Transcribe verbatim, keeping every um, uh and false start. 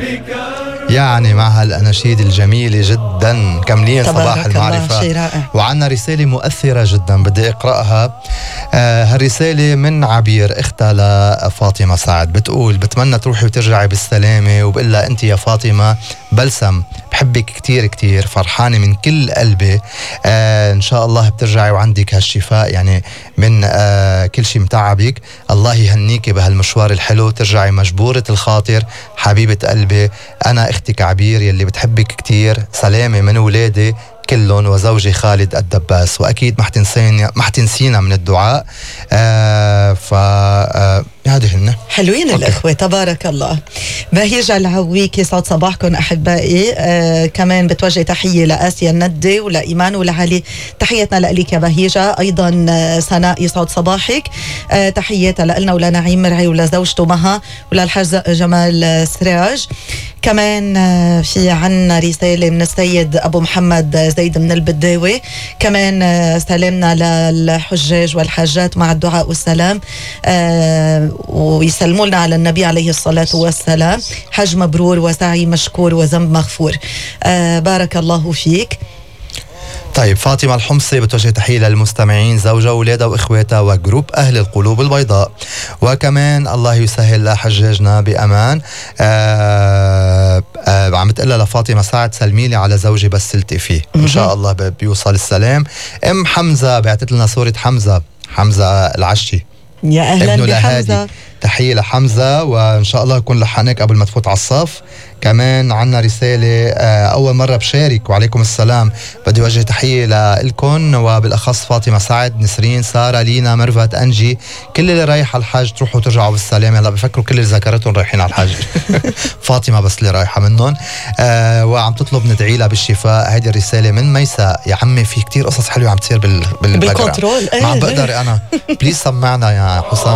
يعني مع هالأناشيد الجميلة جدا كملين صباح المعرفة. وعنا رسالة مؤثرة جدا بدي أقرأها. آه هالرسالة من عبير اختها لفاطمة سعد، بتقول بتمنى تروحي وترجعي بالسلامة، وبقول لها أنت يا فاطمة بلسم بحبك كتير كتير، فرحانة من كل قلبي. آه إن شاء الله بترجعي وعندك هالشفاء يعني من آه كل شيء متعبك. الله يهنيك بهالمشوار الحلو، ترجعي مجبورة الخاطر حبيبة قلبي. أنا اختك عبير يلي بتحبك كتير، سلامة من ولادي كلهم وزوجي خالد الدباس، واكيد ما حتنسينا ما حتنسينا من الدعاء. آه ف آه هذه هن حلوين أوكي. الأخوة تبارك الله. بهيجة العويك يسعد صباحكم أحبائي. آه كمان بتوجه تحية لآسيا الندي ولإيمان ولعلي، تحياتنا لك يا بهيجة. أيضا آه سناء يسعد صباحك، آه تحياتها لنا ولنعيم مرعي ولزوجته مها وللحاج جمال سراج. كمان آه في عنا رسالة من السيد أبو محمد زيد من البداوي، كمان آه سلامنا للحجاج والحاجات مع الدعاء والسلام، آه ويسلموا لنا على النبي عليه الصلاة والسلام، حج مبرور وسعي مشكور وذنب مغفور. آه بارك الله فيك. طيب فاطمة الحمصي بتوجه تحية للمستمعين، زوجها وولادها واخواتها وجروب أهل القلوب البيضاء. وكمان الله يسهل لحجاجنا بأمان. آه آه عم تقلها لفاطمة سعد سلمي لي على زوجي بس التقي إن شاء الله بيوصل السلام. أم حمزة بعتت لنا صورة حمزة حمزة العشي، يا أهلا بحمزة، تحية لحمزة وإن شاء الله يكون لحقناك قبل ما تفوت على الصف. كمان عنا رسالة آه أول مرة بشارك، وعليكم السلام، بدي وجه تحية لإلكن وبالأخص فاطمة سعد، نسرين، سارة، لينا، مرفت، أنجي، كل اللي رايح على الحاج تروحوا وترجعوا بالسلامة. هلا بفكروا كل اللي ذكرتهم رايحين على الحاج فاطمة بس اللي رايحة منهم. آه وعم تطلب ندعي لها بالشفاء. هيدي الرسالة من ميساء. يا عمي في كتير قصص حلوة عم تصير بال بالكنترول، ما عم بقدر أنا بليز سمعنا يا حسام.